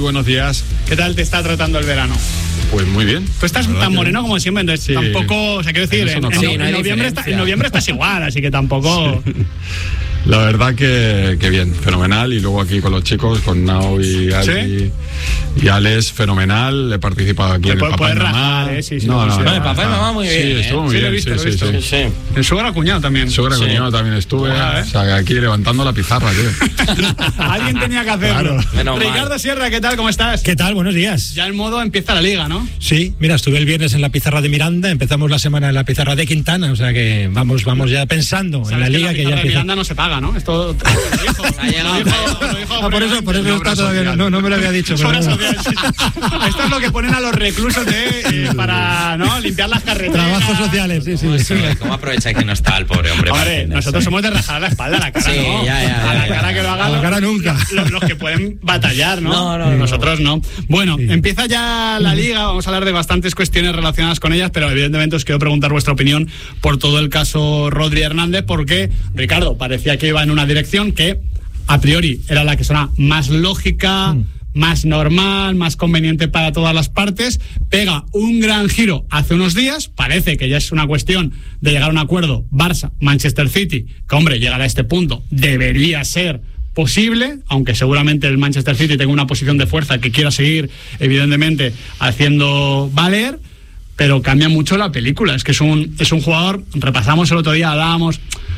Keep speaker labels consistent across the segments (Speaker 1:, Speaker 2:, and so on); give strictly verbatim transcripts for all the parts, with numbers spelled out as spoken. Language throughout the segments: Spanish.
Speaker 1: buenos días.
Speaker 2: ¿Qué tal te está tratando el verano?
Speaker 1: Pues muy bien.
Speaker 2: Tú estás tan moreno bien. Como siempre, entonces sí. Tampoco, o sea, quiero decir, en, no en, sí, en, no en, noviembre está, en noviembre estás igual, así que tampoco...
Speaker 1: Sí. La verdad que, que bien, fenomenal. Y luego aquí con los chicos, con Nao y Ali ¿Sí? y Alex, fenomenal. He participado aquí en el Papá y Mamá.
Speaker 2: ¿eh? Sí, sí,
Speaker 3: no, no,
Speaker 2: sí,
Speaker 3: no, no, el Papá y Mamá muy bien.
Speaker 1: Sí, estuvo muy
Speaker 2: sí,
Speaker 1: bien.
Speaker 2: Lo he visto,
Speaker 1: sí,
Speaker 2: lo he visto.
Speaker 1: Sí,
Speaker 2: sí. Sí. El suegra cuñado también.
Speaker 1: Suegra
Speaker 2: sí.
Speaker 1: cuñado también estuve. Ah, ¿eh? O sea, aquí levantando la pizarra, tío.
Speaker 2: Alguien tenía que hacerlo.
Speaker 3: Claro.
Speaker 2: Ricardo Sierra, ¿qué tal? ¿Cómo estás?
Speaker 4: ¿Qué tal? Buenos días.
Speaker 2: Ya en modo empieza la liga, ¿no?
Speaker 4: Sí, mira, estuve el viernes en la pizarra de Miranda, empezamos la semana en la pizarra de Quintana, o sea que vamos vamos ya pensando en la liga que,
Speaker 2: que ya
Speaker 4: empieza.
Speaker 2: De Miranda no se paga, ¿no? Esto lo dijo. Lo dijo, lo dijo
Speaker 4: ah, por eso, por eso está todavía, no, no me lo había dicho.
Speaker 2: Pero bueno. Social, sí. Esto es lo que ponen a los reclusos de, eh, para ¿no? limpiar las carreteras.
Speaker 4: Trabajos sociales, sí, sí.
Speaker 3: ¿Cómo,
Speaker 4: sí.
Speaker 3: ¿Cómo aprovecha que no está el pobre hombre?
Speaker 2: Hombre, nosotros somos de rajar la espalda, la cara,
Speaker 3: sí,
Speaker 2: ¿no?
Speaker 3: Ya, ya,
Speaker 2: a la
Speaker 3: ya,
Speaker 2: cara
Speaker 3: ya,
Speaker 2: que lo hagan.
Speaker 4: A la cara nunca.
Speaker 2: Los, los que pueden batallar, ¿no?
Speaker 3: No, no, no.
Speaker 2: Nosotros no. Bueno,
Speaker 4: sí.
Speaker 2: Empieza ya la liga, vamos a hablar de bastantes cuestiones relacionadas con ellas, pero evidentemente os quiero preguntar vuestra opinión por todo el caso Rodri Hernández, porque Ricardo parecía que iba en una dirección que a priori era la que sonaba más lógica, mm. más normal, más conveniente para todas las partes. Pega un gran giro hace unos días, parece que ya es una cuestión de llegar a un acuerdo Barça-Manchester City, que hombre, llegar a este punto debería ser posible, aunque seguramente el Manchester City tenga una posición de fuerza que quiera seguir evidentemente haciendo valer, pero cambia mucho la película. Es que es un, es un jugador, repasamos el otro día, hablábamos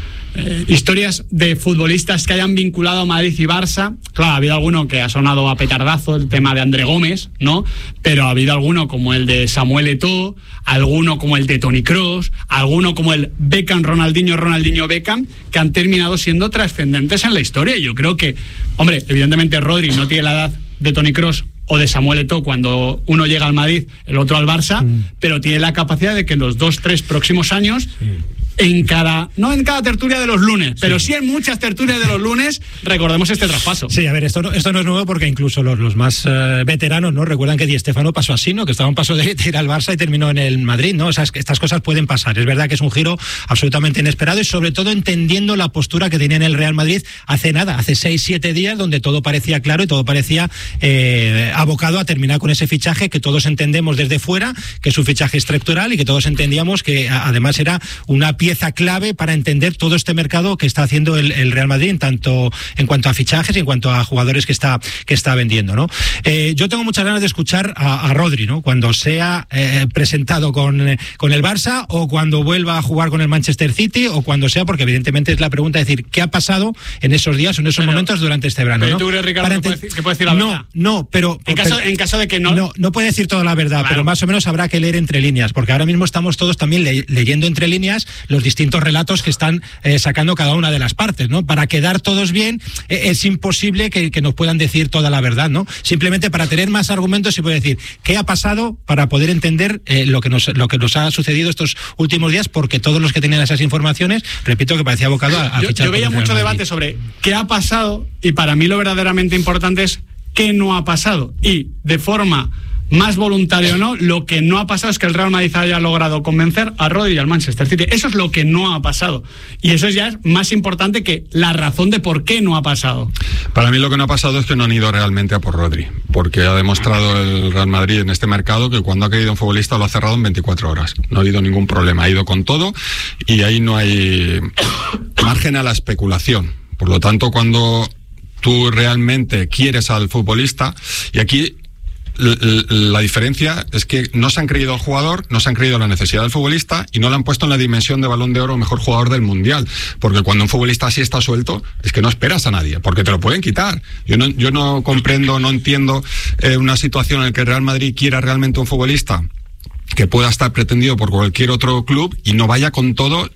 Speaker 2: Eh, historias de futbolistas que hayan vinculado a Madrid y Barça. Claro, ha habido alguno que ha sonado a petardazo, el tema de André Gómez, ¿no? Pero ha habido alguno como el de Samuel Eto'o, alguno como el de Toni Kroos, alguno como el Beckham, Ronaldinho, Ronaldinho, Beckham, que han terminado siendo trascendentes en la historia. Y yo creo que, hombre, evidentemente Rodri no tiene la edad de Toni Kroos o de Samuel Eto'o cuando uno llega al Madrid, el otro al Barça, mm. pero tiene la capacidad de que en los dos, tres próximos años... Sí. En cada, no en cada tertulia de los lunes, sí. pero sí en muchas tertulias de los lunes, recordemos este traspaso.
Speaker 4: Sí, a ver, esto no, esto no es nuevo porque incluso los, los más uh, veteranos, ¿no? Recuerdan que Di Stéfano pasó así, ¿no? Que estaba a un paso de ir al Barça y terminó en el Madrid, ¿no? O sea, es que estas cosas pueden pasar. Es verdad que es un giro absolutamente inesperado y sobre todo entendiendo la postura que tenía en el Real Madrid hace nada, hace seis, siete días, donde todo parecía claro y todo parecía eh, abocado a terminar con ese fichaje que todos entendemos desde fuera, que es un fichaje estructural y que todos entendíamos que a, además era una pieza clave para entender todo este mercado que está haciendo el, el Real Madrid en tanto en cuanto a fichajes y en cuanto a jugadores que está que está vendiendo, ¿no? Eh, yo tengo muchas ganas de escuchar a, a Rodri, ¿no? Cuando sea eh, presentado con, eh, con el Barça o cuando vuelva a jugar con el Manchester City o cuando sea, porque evidentemente es la pregunta de decir qué ha pasado en esos días o en esos pero, momentos durante este verano, ¿no?
Speaker 2: ¿Tú crees, Ricardo,
Speaker 4: para
Speaker 2: que, puede decir, que puede decir la
Speaker 4: no,
Speaker 2: verdad?
Speaker 4: No, pero
Speaker 2: en caso,
Speaker 4: pero,
Speaker 2: en caso de que no
Speaker 4: no no puede decir toda la verdad, claro. Pero más o menos habrá que leer entre líneas, porque ahora mismo estamos todos también le, leyendo entre líneas los distintos relatos que están eh, sacando cada una de las partes, ¿no? Para quedar todos bien, eh, es imposible que, que nos puedan decir toda la verdad, ¿no? Simplemente para tener más argumentos se puede decir qué ha pasado para poder entender eh, lo que nos lo que nos ha sucedido estos últimos días, porque todos los que tenían esas informaciones, repito, que parecía abocado a, a
Speaker 2: yo,
Speaker 4: fichar.
Speaker 2: Yo veía mucho debate sobre qué ha pasado y para mí lo verdaderamente importante es qué no ha pasado y de forma más voluntario o no, lo que no ha pasado es que el Real Madrid haya logrado convencer a Rodri y al Manchester City. Eso es lo que no ha pasado. Y eso ya es más importante que la razón de por qué no ha pasado.
Speaker 1: Para mí lo que no ha pasado es que no han ido realmente a por Rodri, porque ha demostrado el Real Madrid en este mercado que cuando ha querido un futbolista lo ha cerrado en veinticuatro horas. No ha habido ningún problema, ha ido con todo y ahí no hay margen a la especulación. Por lo tanto, cuando tú realmente quieres al futbolista, y aquí la diferencia es que no se han creído al jugador, no se han creído la necesidad del futbolista y no le han puesto en la dimensión de Balón de Oro mejor jugador del Mundial, porque cuando un futbolista así está suelto es que no esperas a nadie, porque te lo pueden quitar. Yo no, yo no comprendo, no entiendo eh, una situación en la que el Real Madrid quiera realmente un futbolista que pueda estar pretendido por cualquier otro club y no vaya con todo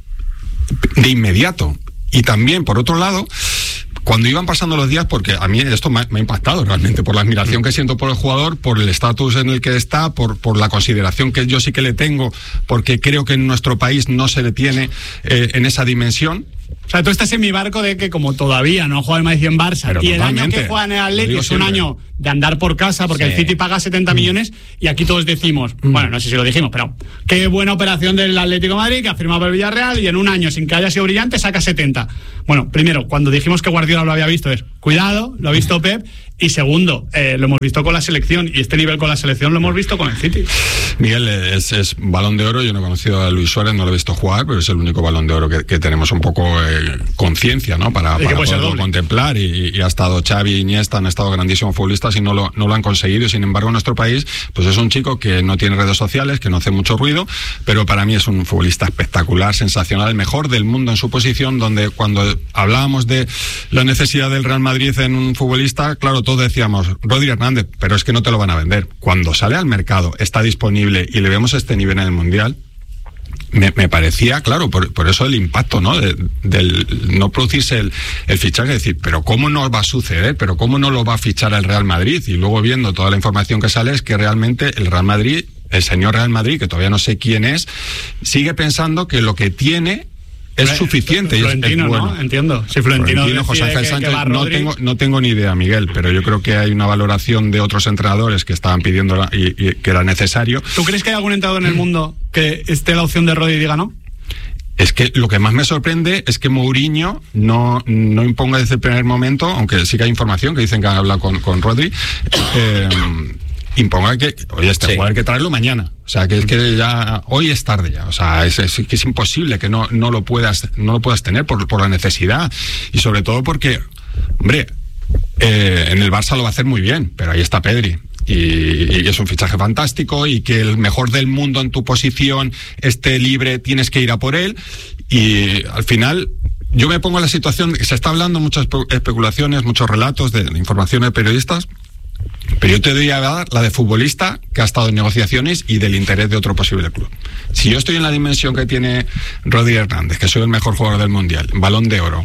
Speaker 1: de inmediato. Y también, por otro lado, cuando iban pasando los días, porque a mí esto me ha, me ha impactado realmente por la admiración que siento por el jugador, por el estatus en el que está, por, por la consideración que yo sí que le tengo, porque creo que en nuestro país no se le tiene eh, en esa dimensión.
Speaker 2: O sea, tú estás en mi barco de que como todavía no juega el Madrid en Barça, pero y totalmente. El año que juega en el Atleti es un año de andar por casa, porque sí. El City paga setenta mm. millones, y aquí todos decimos, mm. bueno, no sé si lo dijimos, pero qué buena operación del Atlético de Madrid, que ha firmado el Villarreal, y en un año, sin que haya sido brillante, saca setenta. Bueno, primero, cuando dijimos que Guardiola lo había visto, es, cuidado, lo ha visto Pep, Y segundo, eh, lo hemos visto con la selección, y este nivel con la selección lo hemos visto con el City.
Speaker 1: Miguel, es, es balón de oro. Yo no he conocido a Luis Suárez, no lo he visto jugar, pero es el único balón de oro que, que tenemos un poco eh, conciencia, ¿no? Para, para poderlo contemplar. Y, y ha estado Xavi, Iniesta, han estado grandísimos futbolistas y no lo, no lo han conseguido. Sin embargo, nuestro país, pues es un chico que no tiene redes sociales, que no hace mucho ruido, pero para mí es un futbolista espectacular, sensacional, el mejor del mundo en su posición, donde cuando hablábamos de la necesidad del Real Madrid en un futbolista, claro, todos decíamos, Rodri Hernández, pero es que no te lo van a vender. Cuando sale al mercado, está disponible y le vemos este nivel en el Mundial, me, me parecía, claro, por, por eso el impacto, ¿no? De, del no producirse el, el fichaje, es decir, pero ¿cómo no va a suceder? ¿Pero cómo no lo va a fichar el Real Madrid? Y luego viendo toda la información que sale es que realmente el Real Madrid, el señor Real Madrid, que todavía no sé quién es, sigue pensando que lo que tiene es suficiente.
Speaker 2: Florentino,
Speaker 1: es, es bueno.
Speaker 2: ¿no? Entiendo. Si Florentino,
Speaker 1: Florentino José Ángel
Speaker 2: que,
Speaker 1: Sánchez,
Speaker 2: que
Speaker 1: no tengo, no tengo ni idea, Miguel, pero yo creo que hay una valoración de otros entrenadores que estaban pidiendo la, y, y que era necesario.
Speaker 2: ¿Tú crees que hay algún entrenador en el mundo que esté la opción de Rodri y diga no?
Speaker 1: Es que lo que más me sorprende es que Mourinho no, no imponga desde el primer momento, aunque sí que hay información que dicen que han hablado con, con Rodri, eh, imponga que, oye, este sí. jugador hay que traerlo mañana. O sea, que es que ya hoy es tarde ya. O sea, es, es, que es imposible que no, no lo puedas, no lo puedas tener por, por la necesidad. Y sobre todo porque, hombre, eh, en el Barça lo va a hacer muy bien, pero ahí está Pedri. Y, y es un fichaje fantástico, y que el mejor del mundo en tu posición esté libre, tienes que ir a por él. Y al final, yo me pongo en la situación, se está hablando muchas especulaciones, muchos relatos de, de información de periodistas, pero yo te doy a dar la de futbolista que ha estado en negociaciones y del interés de otro posible club. Si yo estoy en la dimensión que tiene Rodri Hernández, que soy el mejor jugador del Mundial, balón de oro,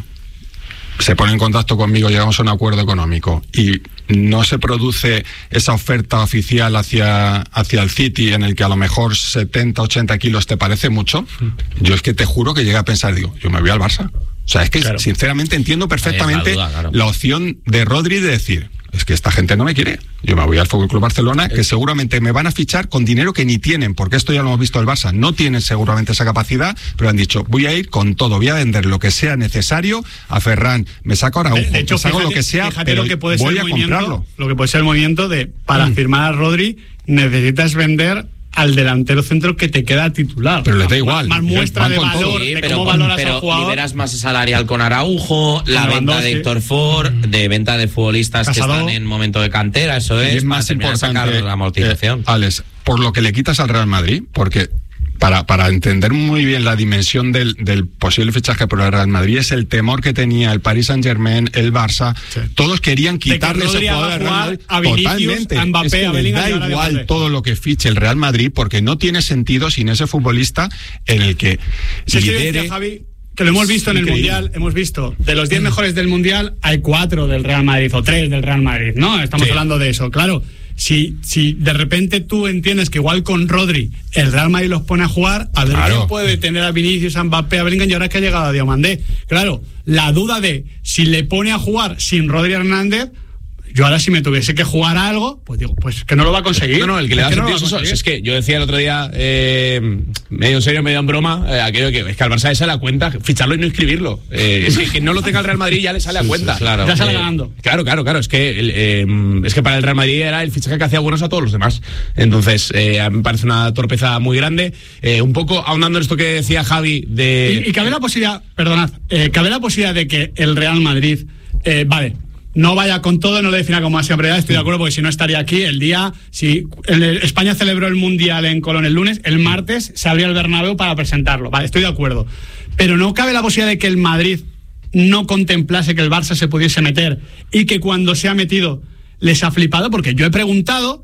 Speaker 1: se pone en contacto conmigo, llegamos a un acuerdo económico y no se produce esa oferta oficial hacia, hacia el City, en el que a lo mejor setenta, ochenta kilos te parece mucho, yo es que te juro que llegué a pensar, digo, yo me voy al Barça. O sea, es que claro, sinceramente entiendo perfectamente la, duda, claro. la opción de Rodri de decir, es que esta gente no me quiere, yo me voy al F C Barcelona, que seguramente me van a fichar con dinero que ni tienen, porque esto ya lo hemos visto el Barça, no tienen seguramente esa capacidad, pero han dicho, voy a ir con todo, voy a vender lo que sea necesario a Ferran, me saco ahora un
Speaker 2: hecho,
Speaker 1: saco lo que sea, pero
Speaker 2: lo que puede
Speaker 1: voy
Speaker 2: ser
Speaker 1: a comprarlo.
Speaker 2: Lo que puede ser el movimiento de, para mm. firmar a Rodri, necesitas vender al delantero centro que te queda titular.
Speaker 1: Pero les da igual.
Speaker 2: Más, más muestra de valor,
Speaker 3: sí,
Speaker 2: de
Speaker 3: pero,
Speaker 2: cómo valoras
Speaker 3: pero
Speaker 2: al jugador.
Speaker 3: Liberas masa salarial con Araujo, la
Speaker 2: con
Speaker 3: venta de Héctor Ford, de venta de futbolistas Casado. que están en momento de cantera, eso es,
Speaker 1: y es más importante,
Speaker 3: sacar la amortización.
Speaker 1: Eh, Alex, por lo que le quitas al Real Madrid, porque para, para entender muy bien la dimensión del, del posible fichaje por el Real Madrid, es el temor que tenía el Paris Saint-Germain, el Barça, sí. todos querían quitarle ese jugador al Real Madrid.
Speaker 2: A Vinicius,
Speaker 1: totalmente.
Speaker 2: A Mbappé,
Speaker 1: es que
Speaker 2: a
Speaker 1: les da igual todo lo que fiche el Real Madrid, porque no tiene sentido sin ese futbolista en el que
Speaker 2: sí,
Speaker 1: lidere...
Speaker 2: Sí, Javi, que lo hemos visto en el Increíble. Mundial, hemos visto, de los diez mejores del Mundial, hay cuatro del Real Madrid, o tres del Real Madrid, ¿no? Estamos sí. hablando de eso, claro. Si, si de repente tú entiendes que igual con Rodri el Real Madrid los pone a jugar, a ver claro. quién puede tener a Vinicius, a Mbappé, a Bellingham, y ahora que ha llegado a Diomandé. Claro, la duda de si le pone a jugar sin Rodri Hernández, yo ahora si me tuviese que jugar a algo, pues digo, pues que no lo va a conseguir.
Speaker 5: No, no, el que le da sentido no es, es que yo decía el otro día, eh, medio en serio, medio en broma, eh, aquello que es que al Barça le sale a cuenta ficharlo y no inscribirlo. Eh, es que, que no lo tenga el Real Madrid ya le sale a cuenta.
Speaker 3: Sí, sí, claro.
Speaker 2: Ya sale
Speaker 5: eh,
Speaker 2: ganando.
Speaker 5: Claro, claro, claro. Es que eh, es que para el Real Madrid era el fichaje que hacía buenos a todos los demás. Entonces, eh, a mí me parece una torpeza muy grande. Eh, un poco ahondando en esto que decía Javi de.
Speaker 2: Y, y cabe la posibilidad, perdonad, eh, cabe la posibilidad de que el Real Madrid, eh, vale. no vaya con todo, no le defina como máxima prioridad, estoy de acuerdo, porque si no estaría aquí el día, si el, España celebró el Mundial en Colón el lunes, el martes se abría el Bernabéu para presentarlo, vale, estoy de acuerdo, pero no cabe la posibilidad de que el Madrid no contemplase que el Barça se pudiese meter y que cuando se ha metido les ha flipado, porque yo he preguntado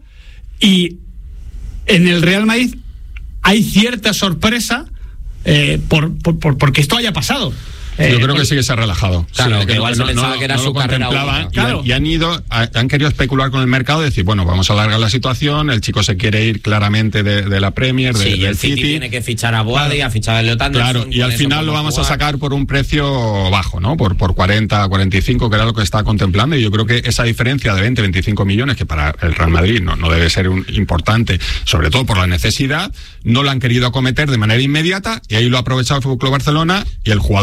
Speaker 2: y en el Real Madrid hay cierta sorpresa eh, por, por, por porque esto haya pasado.
Speaker 1: Yo creo que sí que se ha relajado.
Speaker 3: Claro,
Speaker 1: sí,
Speaker 3: que, que igual no, se pensaba no, que era no su carrera única.
Speaker 1: Y, claro. y han ido, han querido especular con el mercado, decir, bueno, vamos a alargar la situación, el chico se quiere ir claramente de, de la Premier, de,
Speaker 3: sí,
Speaker 1: del
Speaker 3: el City.
Speaker 1: City
Speaker 3: tiene que fichar a Boadi, claro. a fichar a Leotando.
Speaker 1: Claro, y al final lo vamos jugar. a sacar por un precio bajo, ¿no? Por, por cuarenta, cuarenta y cinco, que era lo que está contemplando, y yo creo que esa diferencia de veinte, veinticinco millones, que para el Real Madrid no, no debe ser un, importante, sobre todo por la necesidad, no lo han querido acometer de manera inmediata, y ahí lo ha aprovechado el F C Barcelona, y el jugador también,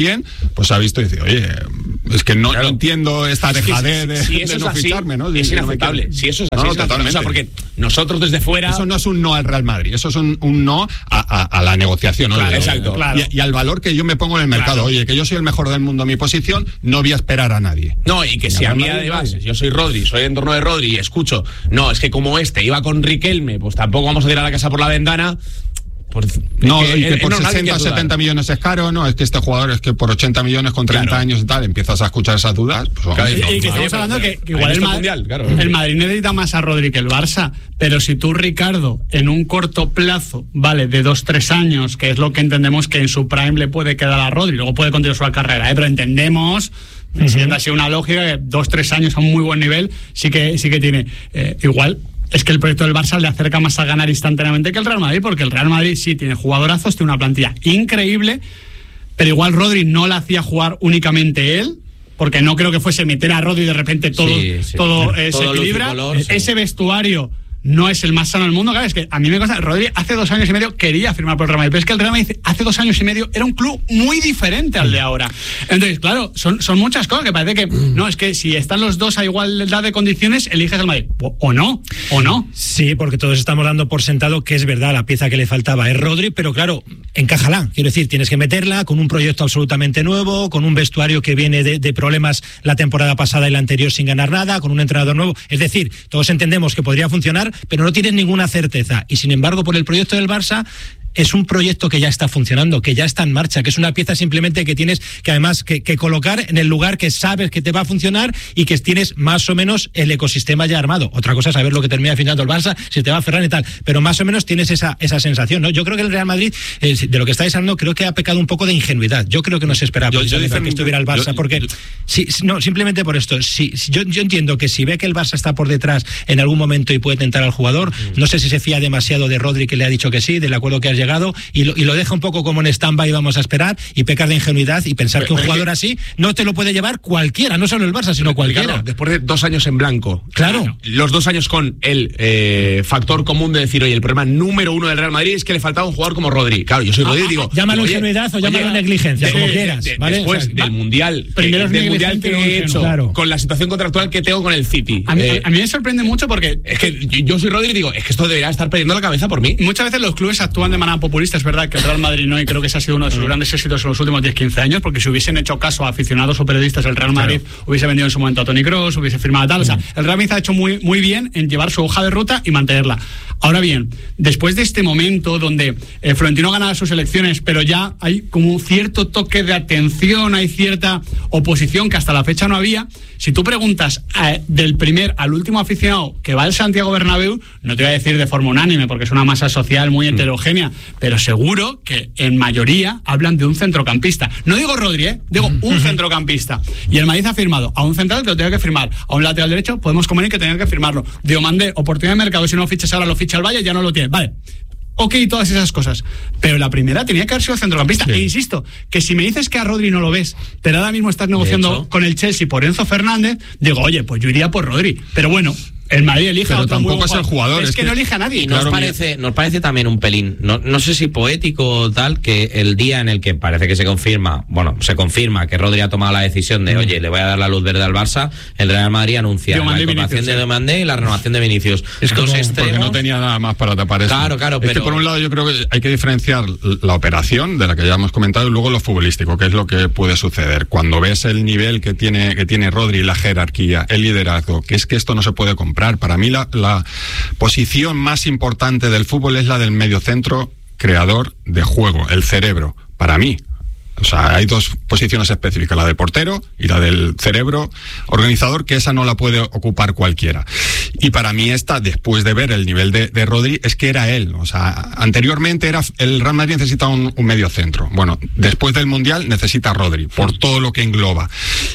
Speaker 1: bien, pues ha visto y dice, oye, es que no, claro. no entiendo esta dejadez de,
Speaker 5: si eso
Speaker 1: de no
Speaker 5: es así,
Speaker 1: ficharme, ¿no?
Speaker 5: Es
Speaker 1: si
Speaker 5: inaceptable.
Speaker 1: No
Speaker 5: si eso es así,
Speaker 1: no,
Speaker 5: es
Speaker 1: totalmente.
Speaker 5: O sea, porque nosotros desde fuera...
Speaker 1: Eso no es un no al Real Madrid, eso es un, un no a, a, a la negociación, ¿no?
Speaker 5: Claro, exacto.
Speaker 1: Claro. Y, y al valor que yo me pongo en el mercado. Claro. Oye, que yo soy el mejor del mundo en mi posición, no voy a esperar a nadie.
Speaker 5: No, y que si a mí además, yo soy Rodri, soy en torno de Rodri y escucho, no, es que como este iba con Riquelme, pues tampoco vamos a tirar la casa por la ventana. Por,
Speaker 1: no,
Speaker 5: que,
Speaker 1: y que
Speaker 5: es,
Speaker 1: por
Speaker 5: es
Speaker 1: sesenta, setenta millones es caro, no, es que este jugador es que por ochenta millones con treinta claro. años y tal, empiezas a escuchar esas dudas. Pues,
Speaker 2: claro, y, y que estamos hablando que, que igual el, Ma- mundial, claro. el Madrid necesita más a Rodri que el Barça, pero si tú, Ricardo, en un corto plazo, vale, de dos, tres años, que es lo que entendemos que en su prime le puede quedar a Rodri, luego puede continuar su carrera, ¿eh? Pero entendemos... Uh-huh. Siendo así una lógica que dos, tres años a un muy buen nivel sí que, sí que tiene. Eh, igual es que el proyecto del Barça le acerca más a ganar instantáneamente que el Real Madrid, porque el Real Madrid sí tiene jugadorazos, tiene una plantilla increíble, pero igual Rodri no la hacía jugar únicamente él, porque no creo que fuese meter a Rodri y de repente todo,
Speaker 3: sí, sí.
Speaker 2: todo eh, se equilibra. Color, ese sí. vestuario no es el más sano del mundo, claro, es que a mí me consta, Rodri hace dos años y medio quería firmar por el Real Madrid, pero es que el Real Madrid hace dos años y medio era un club muy diferente al de ahora. Entonces, claro, son, son muchas cosas que parece que, no, es que si están los dos a igualdad de condiciones, eliges el Madrid, o, o no, o no.
Speaker 4: Sí, porque todos estamos dando por sentado que es verdad, la pieza que le faltaba es Rodri, pero claro, encájala, quiero decir, tienes que meterla con un proyecto absolutamente nuevo, con un vestuario que viene de, de problemas la temporada pasada y la anterior sin ganar nada, con un entrenador nuevo, es decir, todos entendemos que podría funcionar, pero no tienes ninguna certeza. Y sin embargo, por el proyecto del Barça, es un proyecto que ya está funcionando, que ya está en marcha, que es una pieza simplemente que tienes que además que, que colocar en el lugar que sabes que te va a funcionar y que tienes más o menos el ecosistema ya armado. Otra cosa es saber lo que termina finando el Barça, si te va a Ferran y tal, pero más o menos tienes esa, esa sensación, ¿no? Yo creo que el Real Madrid, eh, de lo que estáis hablando, creo que ha pecado un poco de ingenuidad. Yo creo que no se esperaba yo, yo que estuviera el Barça, yo, porque yo, si, no, simplemente por esto, si, si yo, yo entiendo que si ve que el Barça está por detrás en algún momento y puede tentar al jugador, mm. no sé si se fía demasiado de Rodri, que le ha dicho que sí, del acuerdo que has llegado, y lo, y lo deja un poco como en stand-by, vamos a esperar, y pecar de ingenuidad y pensar pero, que un jugador que... así no te lo puede llevar cualquiera, no solo el Barça, sino cualquiera.
Speaker 5: Claro, después de dos años en blanco.
Speaker 4: Claro.
Speaker 5: Los dos años con el eh, factor común de decir, oye, el problema número uno del Real Madrid es que le faltaba un jugador como Rodri. Claro, yo soy Rodri y digo...
Speaker 4: Llámalo
Speaker 5: oye,
Speaker 4: ingenuidad o
Speaker 5: oye,
Speaker 4: llámalo negligencia,
Speaker 5: de,
Speaker 4: como
Speaker 5: de,
Speaker 4: quieras.
Speaker 5: De, de,
Speaker 4: ¿vale?
Speaker 5: Después
Speaker 4: o sea,
Speaker 5: del Mundial,
Speaker 2: primero
Speaker 5: eh, del Mundial que he hecho, claro. con la situación contractual que tengo con el City.
Speaker 2: A mí,
Speaker 5: eh,
Speaker 2: a mí me sorprende mucho porque...
Speaker 5: Es que yo, yo soy Rodri y digo, es que esto debería estar perdiendo la cabeza por mí.
Speaker 2: Muchas veces los clubes actúan de manera populista, es verdad que el Real Madrid no, y creo que ese ha sido uno de sus mm. grandes éxitos en los últimos diez quince años, porque si hubiesen hecho caso a aficionados o periodistas, el Real Madrid claro. hubiese vendido en su momento a Toni Kroos, hubiese firmado tal, mm. o sea, el Real Madrid ha hecho muy, muy bien en llevar su hoja de ruta y mantenerla. Ahora bien, después de este momento donde eh, Florentino gana sus elecciones, pero ya hay como un cierto toque de atención, hay cierta oposición que hasta la fecha no había, si tú preguntas eh, del primer al último aficionado que va al Santiago Bernabéu, no te voy a decir de forma unánime, porque es una masa social muy heterogénea, pero seguro que en mayoría hablan de un centrocampista. No digo Rodri, ¿eh? digo un centrocampista. Y el Madrid ha firmado a un central que lo tenga que firmar, a un lateral derecho podemos convenir que tenga que firmarlo. Diomandé, oportunidad de mercado, si no lo fichas ahora, lo ficha el Valle, ya no lo tiene. Vale. Ok, todas esas cosas. Pero la primera tenía que haber sido centrocampista. Sí. E insisto, que si me dices que a Rodri no lo ves, pero ahora mismo estás negociando con el Chelsea por Enzo Fernández, digo, oye, pues yo iría por Rodri. Pero bueno, el Madrid elige
Speaker 1: pero
Speaker 2: a otro
Speaker 1: tampoco es el jugador.
Speaker 2: Es, es que, que no elige a nadie.
Speaker 3: Y nos,
Speaker 1: claro,
Speaker 3: parece, nos parece también un pelín, no, no sé si poético o tal, que el día en el que parece que se confirma, bueno, se confirma que Rodri ha tomado la decisión de, mm. oye, le voy a dar la luz verde al Barça, el Real Madrid anuncia la incorporación de Diomandé y la renovación de Vinicius.
Speaker 1: Es como, porque no tenía nada más para tapar eso.
Speaker 3: Claro, claro,
Speaker 1: es
Speaker 3: pero...
Speaker 1: que por un lado yo creo que hay que diferenciar la operación, de la que ya hemos comentado, y luego lo futbolístico, que es lo que puede suceder. Cuando ves el nivel que tiene, que tiene Rodri, la jerarquía, el liderazgo, que es que esto no se puede comprar. Para mí la La posición más importante del fútbol es la del mediocentro creador de juego, el cerebro, para mí. O sea, hay dos posiciones específicas, la del portero y la del cerebro organizador, que esa no la puede ocupar cualquiera. Y para mí esta, después de ver el nivel de, de Rodri, es que era él. O sea, anteriormente era el Real Madrid necesitaba un, un mediocentro. Bueno, después del Mundial necesita Rodri, por todo lo que engloba.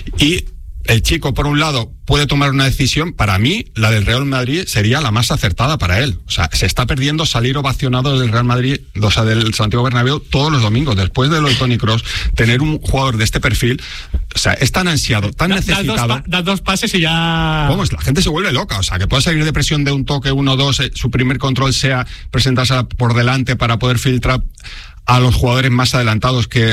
Speaker 1: Y el chico, por un lado, puede tomar una decisión. Para mí, la del Real Madrid sería la más acertada para él. O sea, se está perdiendo salir ovacionado del Real Madrid, o sea, del Santiago Bernabéu todos los domingos. Después de lo de Toni Kroos, tener un jugador de este perfil, o sea, es tan ansiado, tan da, necesitado.
Speaker 2: Da dos, pa- da dos pases y ya...
Speaker 1: Vamos, la gente se vuelve loca. O sea, que pueda salir de presión de un toque, uno, dos, eh, su primer control sea presentarse por delante para poder filtrar a los jugadores más adelantados que...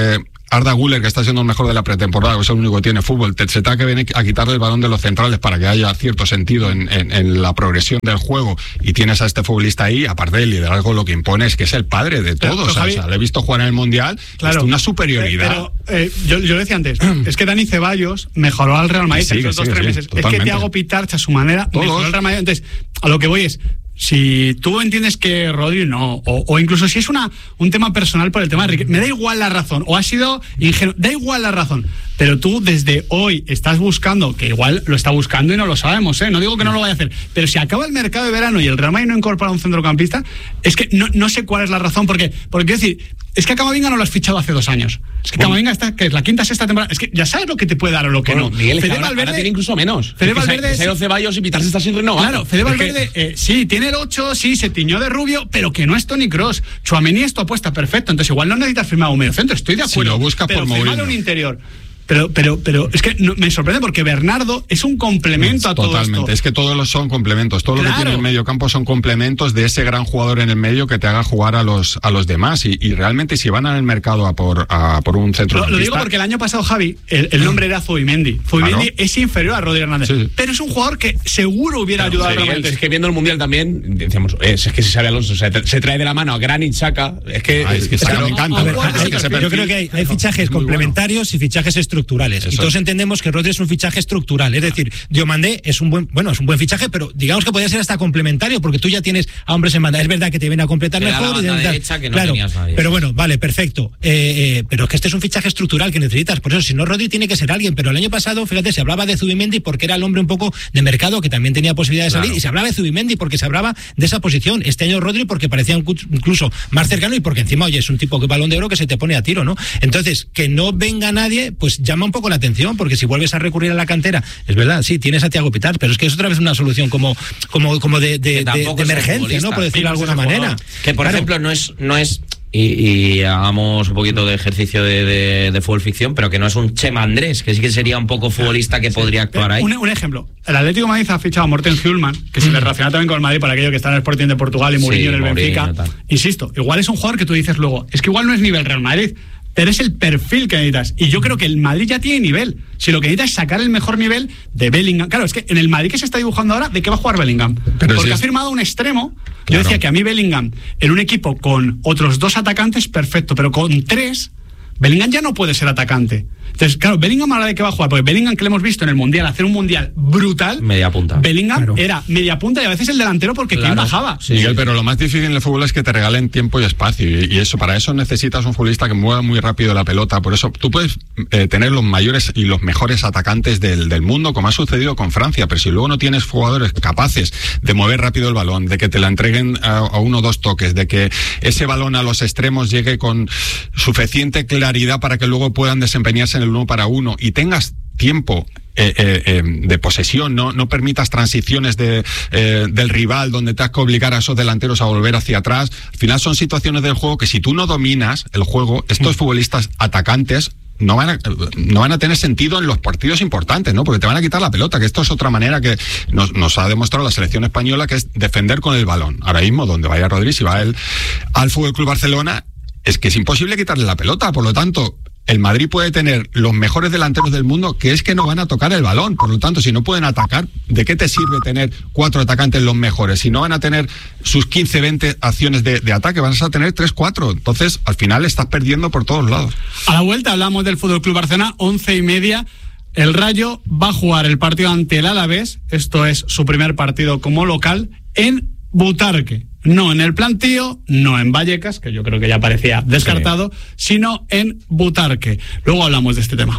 Speaker 1: Arda Güler, que está siendo el mejor de la pretemporada, que es el único que tiene fútbol, te, se te ha que venir a quitarle el balón de los centrales para que haya cierto sentido en, en, en la progresión del juego, y tienes a este futbolista ahí, aparte del liderazgo, lo que impone es que es el padre de todos. Pero, pero, Javi, o sea, le he visto jugar en el Mundial, claro, es una superioridad.
Speaker 2: Eh, pero eh, yo, yo lo decía antes, es que Dani Ceballos mejoró al Real Madrid en los dos, tres meses. Es que Thiago Pitarch, a su manera, todos mejoró al Real Madrid. Entonces, a lo que voy es, si tú entiendes que Rodri no, o, o incluso si es una un tema personal por el tema de Enrique, me da igual la razón, o ha sido ingenuo, da igual la razón, pero tú desde hoy estás buscando, que igual lo está buscando y no lo sabemos, ¿eh? No digo que no lo vaya a hacer, pero si acaba el mercado de verano y el Real Madrid no incorpora un centrocampista, es que no, no sé cuál es la razón, porque, porque quiero decir, es que a Camavinga no lo has fichado hace dos años. Es que bueno, Camavinga está, que es la quinta, sexta temporada. Es que ya sabes lo que te puede dar o lo que bueno, no.
Speaker 5: Miguel, Fede Valverde ahora tiene incluso menos.
Speaker 2: Fede Valverde.
Speaker 5: Cero Ceballos y Pitarch está sin renovar.
Speaker 2: Claro, Fede Valverde, es que... eh, sí, tiene el ocho, sí, se tiñó de rubio, pero que no es Toni Kroos. Tchouaméni es tu apuesta perfecta. Entonces, igual no necesitas firmar un medio centro. Estoy de acuerdo.
Speaker 1: Si lo buscas
Speaker 2: pero
Speaker 1: por Mourinho.
Speaker 2: un interior. Pero, pero, pero es que no, me sorprende porque Bernardo es un complemento a todo
Speaker 1: Totalmente,
Speaker 2: esto.
Speaker 1: es que todos los son complementos. Todo claro. Lo que tiene el medio campo son complementos de ese gran jugador en el medio que te haga jugar a los a los demás. Y, y realmente, si van al mercado a por, a por un centro.
Speaker 2: Lo, lo digo porque el año pasado, Javi, el, el nombre era Zubimendi. Zubimendi claro. es inferior a Rodri Hernández. Sí. Pero es un jugador que seguro hubiera claro, ayudado sí, a
Speaker 5: Es que viendo el Mundial también, decíamos, es, es que si sabe Alonso, se, se trae de la mano a Granit Xhaka. Es que,
Speaker 1: ah, es que Xhaka me encanta.
Speaker 4: A ver, hay, es que yo creo que hay, hay fichajes complementarios bueno. y fichajes estructurales. Eso. Y todos entendemos que Rodri es un fichaje estructural, es decir, Diomandé es un buen, bueno, es un buen fichaje, pero digamos que podría ser hasta complementario, porque tú ya tienes a hombres en banda. Es verdad que te viene a completar
Speaker 3: te
Speaker 4: mejor.
Speaker 3: Da la banda y derecha que no
Speaker 4: claro,
Speaker 3: tenías nadie.
Speaker 4: Pero bueno, vale, perfecto. Eh, eh, pero es que este es un fichaje estructural que necesitas. Por eso, si no Rodri, tiene que ser alguien. Pero el año pasado, fíjate, se hablaba de Zubimendi porque era el hombre un poco de mercado que también tenía posibilidad de salir, claro. y se hablaba de Zubimendi porque se hablaba de esa posición. Este año Rodri porque parecía incluso más cercano y porque encima, oye, es un tipo que balón de oro que se te pone a tiro, ¿no? Entonces, que no venga nadie, pues llama un poco la atención, porque si vuelves a recurrir a la cantera, es verdad, sí, tienes a Thiago Pitarch, pero es que es otra vez una solución como como como de, de, de, de emergencia, ¿no? Por decirlo de alguna manera.
Speaker 3: Que por
Speaker 4: claro.
Speaker 3: ejemplo no es no es Y, y hagamos un poquito de ejercicio de, de, de fútbol ficción, pero que no es un Chema Andrés, que sí que sería un poco futbolista que sí. podría actuar ahí.
Speaker 2: Un, un ejemplo, el Atlético de Madrid ha fichado a Morten Hjulman, que mm. se le relaciona también con el Madrid por aquello que está en el Sporting de Portugal y Mourinho sí, en el Mourinho, Benfica. Tal. Insisto, igual es un jugador que tú dices luego, es que igual no es nivel Real Madrid, pero es el perfil que necesitas. Y yo creo que el Madrid ya tiene nivel. Si lo que necesitas es sacar el mejor nivel de Bellingham. Claro, es que en el Madrid que se está dibujando ahora, ¿de qué va a jugar Bellingham? Pero Porque si es... ha firmado un extremo. Claro. Yo decía que a mí Bellingham, en un equipo con otros dos atacantes, perfecto. Pero con tres, Bellingham ya no puede ser atacante. Entonces, claro, Bellingham ahora de qué va a jugar, porque Bellingham, que le hemos visto en el Mundial hacer un Mundial brutal,
Speaker 3: media punta.
Speaker 2: Bellingham claro. era media punta y a veces el delantero porque claro. ¿quién bajaba?
Speaker 1: Sí, Miguel, pero lo más difícil en el fútbol es que te regalen tiempo y espacio, y, y eso, para eso necesitas un futbolista que mueva muy rápido la pelota. Por eso tú puedes eh, tener los mayores y los mejores atacantes del, del mundo, como ha sucedido con Francia, pero si luego no tienes jugadores capaces de mover rápido el balón, de que te la entreguen a, a uno o dos toques, de que ese balón a los extremos llegue con suficiente claridad para que luego puedan desempeñarse en el uno para uno, y tengas tiempo eh, eh, eh, de posesión, no, no permitas transiciones de, eh, del rival donde te has que obligar a esos delanteros a volver hacia atrás. Al final son situaciones del juego que si tú no dominas el juego, estos futbolistas atacantes no van a, no van a tener sentido en los partidos importantes, ¿no? Porque te van a quitar la pelota, que esto es otra manera que nos, nos ha demostrado la selección española, que es defender con el balón. Ahora mismo, donde vaya Rodri, si va él al F C Barcelona, es que es imposible quitarle la pelota. Por lo tanto, el Madrid puede tener los mejores delanteros del mundo, que es que no van a tocar el balón. Por lo tanto, si no pueden atacar, ¿de qué te sirve tener cuatro atacantes los mejores? Si no van a tener sus quince, veinte acciones de, de ataque, van a tener tres, cuatro. Entonces, al final estás perdiendo por todos lados.
Speaker 2: A la vuelta hablamos del F C Barcelona, once y media. El Rayo va a jugar el partido ante el Alavés. Esto es su primer partido como local en Butarque. No en el Plantío, no en Vallecas, que yo creo que ya parecía descartado, sí. sino en Butarque. Luego hablamos de este tema.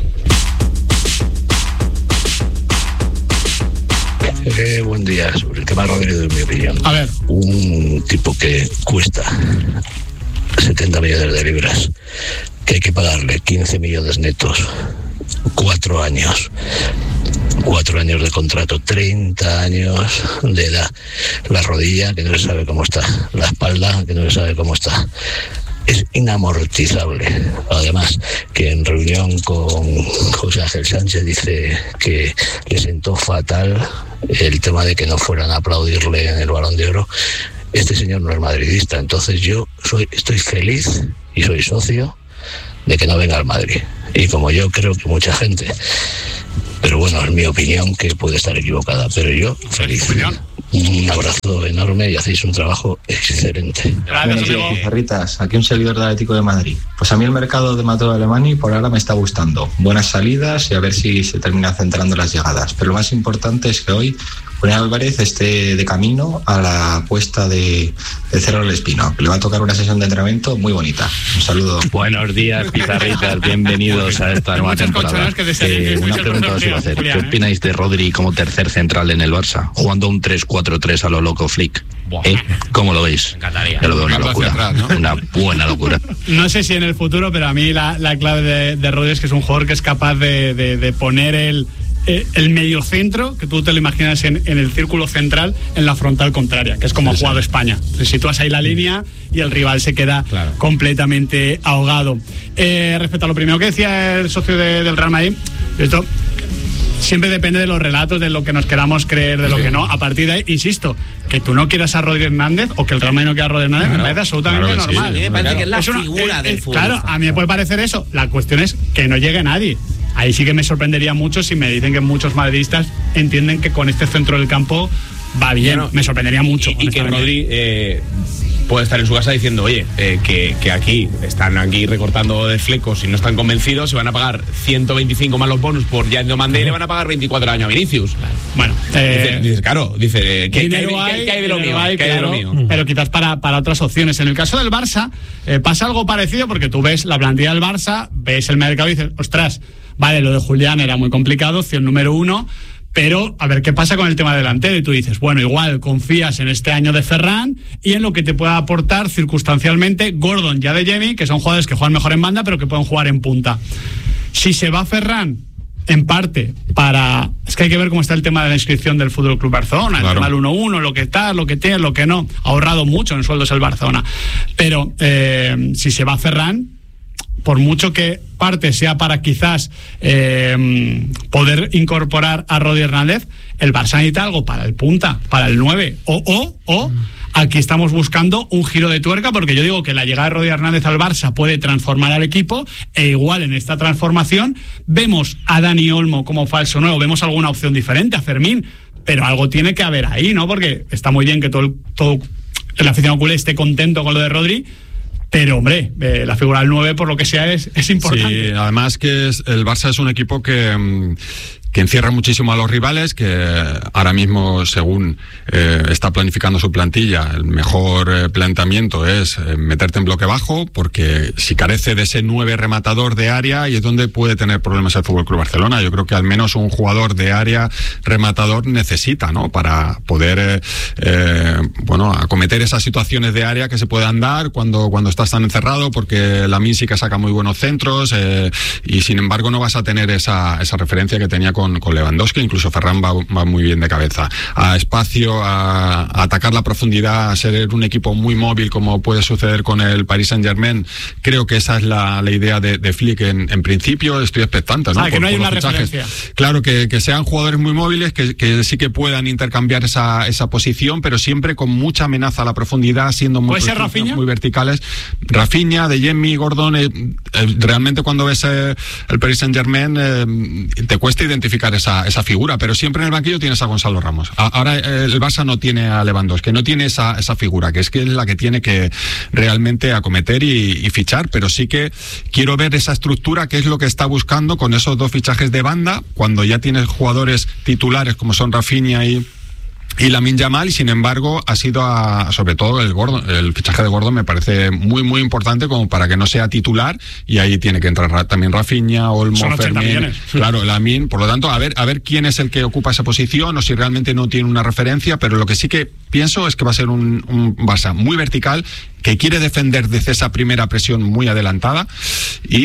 Speaker 6: Eh, buen día. Sobre el tema Rodri, de mi opinión.
Speaker 2: A ver.
Speaker 6: Un tipo que cuesta setenta millones de libras, que hay que pagarle quince millones netos, cuatro años. Cuatro años de contrato, treinta años de edad, la rodilla que no se sabe cómo está, la espalda que no se sabe cómo está. Es inamortizable. Además, que en reunión con José Ángel Sánchez dice que le sentó fatal el tema de que no fueran a aplaudirle en el Balón de Oro. Este señor no es madridista, entonces yo soy, estoy feliz y soy socio de que no venga al Madrid. Y como yo creo que mucha gente, pero bueno, es mi opinión, que puede estar equivocada, pero yo feliz. Un abrazo enorme y hacéis un trabajo excelente.
Speaker 7: Buenos días, Pizarritas. Aquí un seguidor del Atlético de Madrid. Pues a mí el mercado de Mateo Alemani por ahora me está gustando. Buenas salidas y a ver si se terminan centrando las llegadas. Pero lo más importante es que hoy Julián Álvarez esté de camino a la apuesta de, de Cerro del Espino. Le va a tocar una sesión de entrenamiento muy bonita. Un saludo.
Speaker 8: Buenos días, Pizarritas. Bienvenidos a esta nueva temporada. Eh, una pregunta os iba a hacer. ¿Qué opináis de Rodri como tercer central en el Barça? Jugando un tres cuatro tres a lo loco Flick. ¿Eh? ¿Cómo lo veis?
Speaker 3: Me encantaría.
Speaker 8: Yo lo veo una locura. Atrás, ¿no? Una buena locura.
Speaker 2: No sé si en el futuro, pero a mí la, la clave de, de Rodri es que es un jugador que es capaz de, de, de poner el... el mediocentro, que tú te lo imaginas en, en el círculo central, en la frontal contraria, que es como sí, ha jugado sí. España. Te sitúas ahí la línea y el rival se queda claro. completamente ahogado. Eh, respecto a lo primero que decía el socio de, del Real Madrid, esto siempre depende de los relatos, de lo que nos queramos creer, de lo sí. que no. A partir de ahí, insisto, que tú no quieras a Rodri Hernández o que el Real Madrid no quiera a Rodri Hernández, claro, me parece absolutamente
Speaker 3: claro
Speaker 2: normal.
Speaker 3: Sí, me parece claro. que es la es una, figura eh, del fútbol.
Speaker 2: Claro, a mí me puede parecer eso. La cuestión es que no llegue nadie. Ahí sí que me sorprendería mucho si me dicen que muchos madridistas entienden que con este centro del campo va bien. Bueno, me sorprendería mucho.
Speaker 5: Y, y que Rodri eh, puede estar en su casa diciendo, oye, eh, que, que aquí están aquí recortando de flecos y no están convencidos, se van a pagar ciento veinticinco más los bonus por Yann Mandé y le van a pagar veinticuatro años a Vinicius.
Speaker 2: Bueno,
Speaker 5: eh, dice, dice, claro, dice, ¿qué hay, hay, hay de lo mío?
Speaker 2: Hay,
Speaker 5: ¿Qué hay de lo mío?
Speaker 2: Pero quizás para, para otras opciones. En el caso del Barça, eh, pasa algo parecido porque tú ves la plantilla del Barça, ves el mercado y dices, ostras, vale, lo de Julián era muy complicado, opción número uno, pero a ver qué pasa con el tema delantero. Y tú dices, bueno, igual confías en este año de Ferran y en lo que te pueda aportar circunstancialmente Gordon y Adeyemi, que son jugadores que juegan mejor en banda, pero que pueden jugar en punta. Si se va Ferran, en parte, para... Es que hay que ver cómo está el tema de la inscripción del Fútbol Club Barcelona, claro. El tema del uno uno, lo que tal, lo que tiene, lo que no. Ha ahorrado mucho en sueldos el Barcelona. Pero eh, si se va Ferran, por mucho que parte sea para quizás eh, poder incorporar a Rodri Hernández, el Barça necesita algo para el punta, para el nueve, o, o, o aquí estamos buscando un giro de tuerca, porque yo digo que la llegada de Rodri Hernández al Barça puede transformar al equipo, e igual en esta transformación vemos a Dani Olmo como falso nuevo, vemos alguna opción diferente, a Fermín, pero algo tiene que haber ahí, ¿no? Porque está muy bien que todo, todo el aficionado culé esté contento con lo de Rodri, pero, hombre, eh, la figura del nueve, por lo que sea, es, es importante.
Speaker 1: Sí, además que es, el Barça es un equipo que... que encierra muchísimo a los rivales, que ahora mismo, según eh, está planificando su plantilla, el mejor eh, planteamiento es eh, meterte en bloque bajo, porque si carece de ese nueve rematador de área, y es donde puede tener problemas el F C Barcelona. Yo creo que al menos un jugador de área rematador necesita, ¿no? Para poder, eh, eh, bueno, acometer esas situaciones de área que se puedan dar cuando, cuando estás tan encerrado, porque Lamine sí que saca muy buenos centros, eh, y sin embargo no vas a tener esa, esa referencia que tenía con Con, con Lewandowski. Incluso Ferran va, va muy bien de cabeza. A espacio, a, a atacar la profundidad, a ser un equipo muy móvil, como puede suceder con el Paris Saint-Germain. Creo que esa es la, la idea de, de Flick en, en principio. Estoy expectante, ¿no?
Speaker 2: Ah, que
Speaker 1: por,
Speaker 2: no hay
Speaker 1: por
Speaker 2: una referencia.
Speaker 1: Claro, que, que sean jugadores muy móviles, que, que sí que puedan intercambiar esa, esa posición, pero siempre con mucha amenaza a la profundidad, siendo muy,
Speaker 2: ¿Puede ser Rafinha?
Speaker 1: muy verticales. Rafinha, Adeyemi, Gordon, eh, eh, realmente cuando ves eh, el Paris Saint-Germain eh, te cuesta identificar Esa, esa figura, pero siempre en el banquillo tienes a Gonzalo Ramos. Ahora el Barça no tiene a Lewandowski, que no tiene esa, esa figura, que es que es la que tiene que realmente acometer y, y fichar, pero sí que quiero ver esa estructura, que es lo que está buscando con esos dos fichajes de banda, cuando ya tienes jugadores titulares como son Rafinha y y Lamine Yamal, y sin embargo ha sido a, sobre todo el Gordon, el fichaje de Gordon me parece muy muy importante como para que no sea titular, y ahí tiene que entrar también Rafinha, Olmo, Fermín, claro, Lamine, por lo tanto a ver a ver quién es el que ocupa esa posición, o si realmente no tiene una referencia, pero lo que sí que pienso es que va a ser un, un Barça muy vertical, que quiere defender desde esa primera presión muy adelantada, y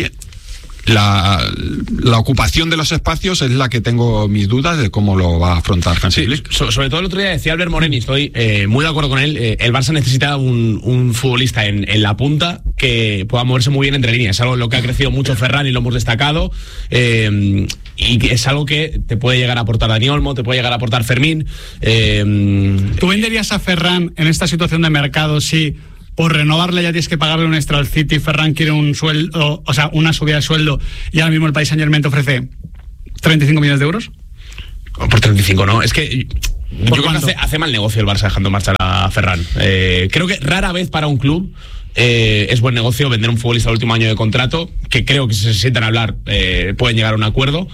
Speaker 1: La, la ocupación de los espacios es la que tengo mis dudas de cómo lo va a afrontar Hansi Flick.
Speaker 5: Sí, so, sobre todo el otro día decía Albert Moreni, estoy eh, muy de acuerdo con él, eh, el Barça necesita un, un futbolista en, en la punta que pueda moverse muy bien entre líneas, es algo en lo que ha crecido mucho Ferran y lo hemos destacado, eh, y es algo que te puede llegar a aportar Dani Olmo, te puede llegar a aportar Fermín. eh,
Speaker 2: ¿Tú venderías a Ferran en esta situación de mercado si por renovarle ya tienes que pagarle un extra al City, Ferran quiere un sueldo, o sea, una subida de sueldo, y ahora mismo el Paris Saint-Germain te ofrece treinta y cinco millones de euros.
Speaker 5: Por treinta y cinco, ¿no? Es que yo creo que hace, hace mal negocio el Barça dejando marchar a Ferran. Eh, creo que rara vez para un club eh, es buen negocio vender un futbolista al último año de contrato, que creo que si se sientan a hablar eh, pueden llegar a un acuerdo.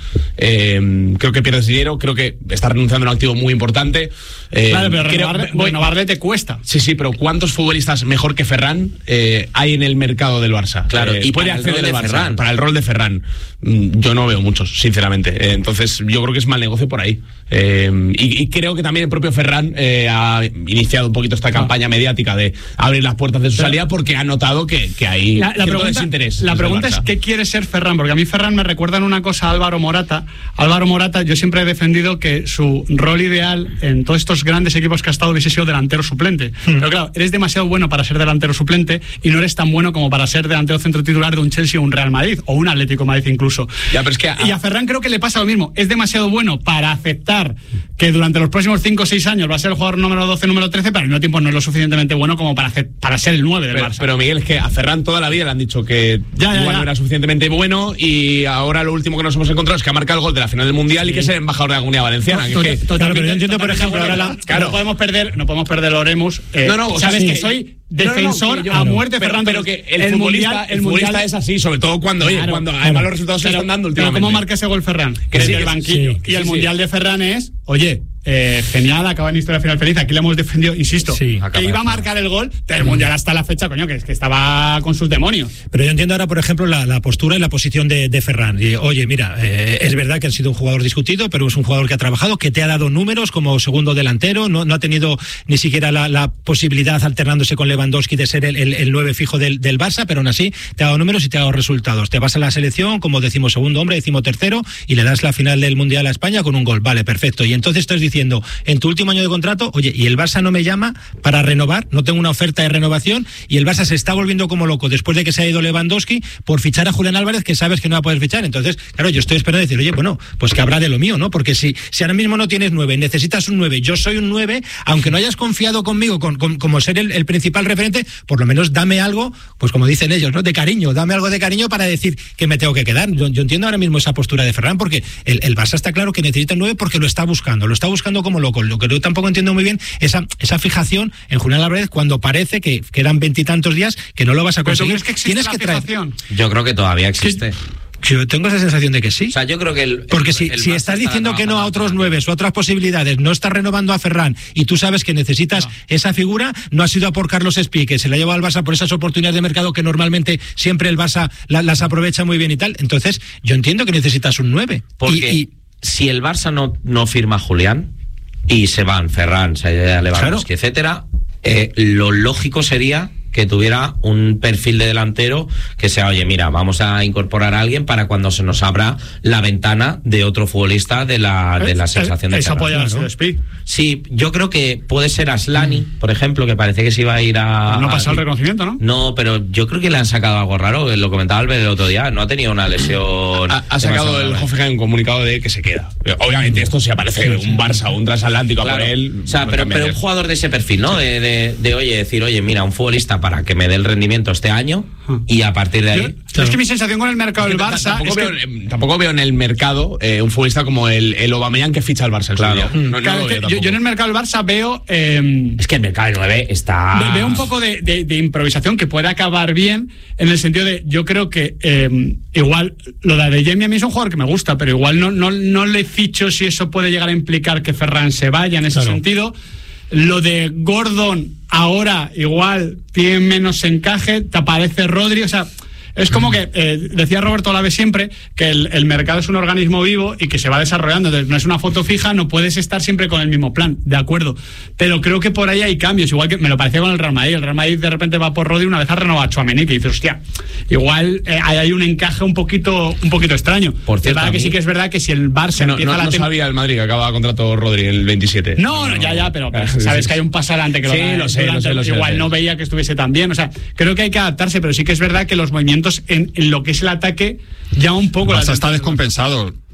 Speaker 5: Eh, creo que pierdes dinero, creo que estás renunciando a un activo muy importante. Eh,
Speaker 2: claro, pero renovarle,
Speaker 5: creo, voy,
Speaker 2: renovarle te cuesta.
Speaker 5: Sí, sí, pero ¿cuántos futbolistas mejor que Ferran eh, hay en el mercado del Barça?
Speaker 3: Claro,
Speaker 5: eh,
Speaker 3: y
Speaker 5: puede
Speaker 3: para
Speaker 5: acceder
Speaker 3: el rol
Speaker 5: el
Speaker 3: de
Speaker 5: Barça,
Speaker 3: Ferran.
Speaker 5: Para el rol de Ferran. Yo no veo muchos, sinceramente. Eh, entonces, yo creo que es mal negocio por ahí. Eh, y, y creo que también el propio Ferran eh, ha iniciado un poquito esta campaña mediática de abrir las puertas de su pero, salida porque ha notado que, que hay
Speaker 2: la, la pregunta,
Speaker 5: desinterés.
Speaker 2: La pregunta es ¿qué quiere ser Ferran? Porque a mí Ferran me recuerda en una cosa a Álvaro Morata. Álvaro Morata, yo siempre he defendido que su rol ideal en todos estos grandes equipos que ha estado hubiese sido delantero suplente. Hmm. Pero claro, eres demasiado bueno para ser delantero suplente y no eres tan bueno como para ser delantero centro titular de un Chelsea o un Real Madrid o un Atlético de Madrid incluso.
Speaker 5: Ya, pero es que a...
Speaker 2: Y a Ferran creo que le pasa lo mismo. Es demasiado bueno para aceptar que durante los próximos cinco o seis años va a ser el jugador número doce, número trece, pero al mismo tiempo no es lo suficientemente bueno como para, hacer, para ser el nueve del
Speaker 5: pero,
Speaker 2: Barça.
Speaker 5: Pero Miguel, es que a Ferran toda la vida le han dicho que
Speaker 2: ya, ya,
Speaker 5: igual
Speaker 2: ya.
Speaker 5: no era suficientemente bueno y ahora lo último que nos hemos encontrado es que ha marcado el gol de la final del Mundial sí. y que es el embajador de la Comunidad Valenciana.
Speaker 2: No,
Speaker 5: que, que,
Speaker 2: claro, pero yo entiendo, por ejemplo, ahora la, claro. no podemos perder, no podemos perder Oremus. Eh,
Speaker 5: no, no,
Speaker 2: sabes
Speaker 5: sí.
Speaker 2: que soy defensor
Speaker 5: no, no, que yo,
Speaker 2: a muerte,
Speaker 5: pero,
Speaker 2: Ferran,
Speaker 5: pero que el,
Speaker 2: el
Speaker 5: futbolista,
Speaker 2: mundial,
Speaker 5: el futbolista mundial, es así, sobre todo cuando, claro, oye, cuando además claro. los resultados se están dando últimamente.
Speaker 2: Pero ¿cómo marca ese gol Ferran? Que
Speaker 5: sí,
Speaker 2: es el banquillo.
Speaker 5: Sí,
Speaker 2: y el
Speaker 5: sí,
Speaker 2: mundial
Speaker 5: sí.
Speaker 2: de Ferran es, oye, Eh, genial, acaba en historia final feliz. Aquí le hemos defendido, insisto,
Speaker 4: sí,
Speaker 2: que iba a marcar el gol del mundial hasta la fecha, coño, que es que estaba con sus demonios.
Speaker 4: Pero yo entiendo ahora, por ejemplo, la, la postura y la posición de, de Ferran. Y, oye, mira, eh, es verdad que ha sido un jugador discutido, pero es un jugador que ha trabajado, que te ha dado números como segundo delantero, no, no ha tenido ni siquiera la, la posibilidad, alternándose con Lewandowski, de ser el, el, el nueve fijo del, del Barça, pero aún así te ha dado números y te ha dado resultados. Te vas a la selección como decimosegundo hombre, decimotercero, y le das la final del mundial a España con un gol. Vale, perfecto. Y entonces estás diciendo, en tu último año de contrato, oye, y el Barça no me llama para renovar, no tengo una oferta de renovación, y el Barça se está volviendo como loco después de que se ha ido Lewandowski por fichar a Julián Álvarez, que sabes que no va a poder fichar. Entonces, claro, yo estoy esperando decir, oye, bueno, pues que habrá de lo mío, ¿no? Porque si, si ahora mismo no tienes nueve, necesitas un nueve, yo soy un nueve, aunque no hayas confiado conmigo con, con, como ser el, el principal referente, por lo menos dame algo, pues como dicen ellos, ¿no? De cariño, dame algo de cariño para decir que me tengo que quedar. Yo, yo entiendo ahora mismo esa postura de Ferran, porque el, el Barça está claro que necesita un nueve porque lo está buscando, lo está buscando como loco. Lo que yo tampoco entiendo muy bien esa, esa fijación en Julián Álvarez cuando parece que quedan veintitantos días que no lo vas a conseguir.
Speaker 2: ¿Pero tú crees que
Speaker 4: Tienes
Speaker 2: la
Speaker 4: que traer.
Speaker 3: Fijación? Yo creo que todavía existe.
Speaker 4: ¿Qué? Yo tengo esa sensación de que sí.
Speaker 3: O sea, yo creo que el,
Speaker 4: porque
Speaker 3: el,
Speaker 4: si,
Speaker 3: el
Speaker 4: si estás diciendo que no a otros nueve o otras posibilidades, no estás renovando a Ferran y tú sabes que necesitas no. esa figura, no has ido a por Carlos Espí, que se la ha llevado al Barça por esas oportunidades de mercado que normalmente siempre el Barça la, las aprovecha muy bien y tal. Entonces, yo entiendo que necesitas un nueve.
Speaker 3: Porque y, y, si el Barça no, no firma a Julián y se van Ferran, se va Lewandowski, claro, etcétera, eh, lo lógico sería que tuviera un perfil de delantero que sea, oye, mira, vamos a incorporar a alguien para cuando se nos abra la ventana de otro futbolista de la, de la sensación de
Speaker 2: Eso apoya
Speaker 3: ¿no?
Speaker 2: a Speed.
Speaker 3: Sí, yo creo que puede ser Aslani, mm. por ejemplo, que parece que se iba a ir a...
Speaker 2: No pasa el reconocimiento, ¿no?
Speaker 3: No, pero yo creo que le han sacado algo raro, lo comentaba Albert el otro día, no ha tenido una lesión...
Speaker 5: Ha, ha sacado el Hoffenheim un comunicado de que se queda. Obviamente esto si aparece un Barça o un transatlántico claro. por él...
Speaker 3: O sea, pero, pero un jugador de ese perfil, ¿no? Sí. De, de, de, oye, decir, oye, mira, un futbolista para que me dé el rendimiento este año y a partir de ahí...
Speaker 2: Yo, claro. Es que mi sensación con el mercado del Barça...
Speaker 5: Tampoco,
Speaker 2: es
Speaker 5: veo,
Speaker 2: que...
Speaker 5: tampoco veo en el mercado eh, un futbolista como el, el Aubameyang que ficha al Barça.
Speaker 3: Claro.
Speaker 5: No,
Speaker 2: claro
Speaker 5: no
Speaker 2: es que
Speaker 5: veo
Speaker 2: yo, yo en el mercado del Barça veo... Eh,
Speaker 3: es que el mercado del nueve está...
Speaker 2: Veo un poco de, de, de improvisación que puede acabar bien en el sentido de... Yo creo que eh, igual lo de Adeyemi a mí es un jugador que me gusta, pero igual no, no, no le ficho si eso puede llegar a implicar que Ferran se vaya en ese claro. sentido. Lo de Gordon ahora igual tiene menos encaje, te aparece Rodri, o sea, es como que, eh, decía Roberto Olaves siempre, que el, el mercado es un organismo vivo y que se va desarrollando, entonces no es una foto fija, no puedes estar siempre con el mismo plan, de acuerdo, pero creo que por ahí hay cambios, igual que me lo parecía con el Real Madrid, el Real Madrid de repente va por Rodri, una vez ha renovado a Tchouaméni, que dice, hostia, igual eh, hay un encaje un poquito un poquito extraño.
Speaker 3: Por cierto,
Speaker 2: es verdad que sí que es verdad que si el Barça
Speaker 5: no,
Speaker 2: empieza
Speaker 5: no,
Speaker 2: la
Speaker 5: no tem- sabía el Madrid que acaba contrato Rodri el veintisiete.
Speaker 2: No, no, ya, ya, pero, pero sabes que hay un paso adelante que
Speaker 5: sí,
Speaker 2: lo,
Speaker 5: lo, sé, lo sé, lo sé,
Speaker 2: igual
Speaker 5: lo sé.
Speaker 2: no veía que estuviese tan bien, o sea, creo que hay que adaptarse, pero sí que es verdad que los movimientos en, en lo que es el ataque ya un poco...
Speaker 1: Barça está descompensado.